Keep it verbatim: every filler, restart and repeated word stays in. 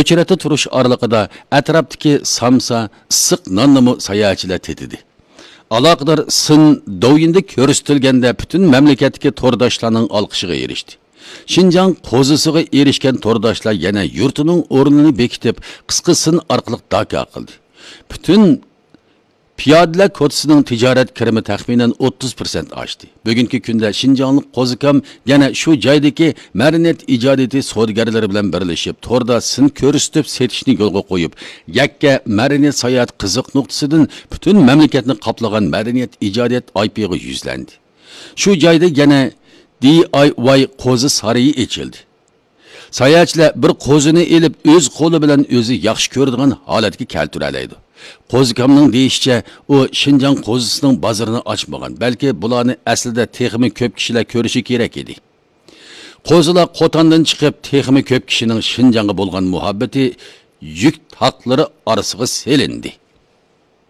ko'chirata turish oraliqida atrofdagi samsa, issiq nonni sayohatchilar tetidi. Aloqador Sin Dovyinda ko'rsatilganda butun mamlakatdagi to'rdoshlarning olqishiga erishdi. Şinjan qo'zisiga erishgan to'rdoshlar yana yurtining o'rnini bekitib, qisqa Sin orqali daka qildi. Butun piyodalar ko'chasining tijorat kirimi taxminan o'ttiz foiz oshdi. Bugungi kunda Şinjanlik qo'zikam yana shu joydagi marinat ijodiyati savdogarlari bilan birlashib, to'rda Sin ko'rsatib setishni yo'lga qo'yib, yakka marinat sayohat qiziq nuqtasidan butun mamlakatni qoplagan marinat ijodiyat I P'ga yuzlandi. Shu joyda yana D I Y qo'zi sarayi ochildi. Sayohatchilar bir qo'zini elib o'z qo'li bilan o'zi yaxshi ko'radigan holatga keltira oladi. Qo'zikamning deyishicha, u Şinjan qo'zisining bozorini ochmagan, balki bularni aslida texmi ko'p kishilar ko'rishi kerak edi. Qo'zilar qo'tondan chiqib, texmi ko'p kishining Şinjanga bo'lgan muhabbati yuk taqlari orasiga selindi.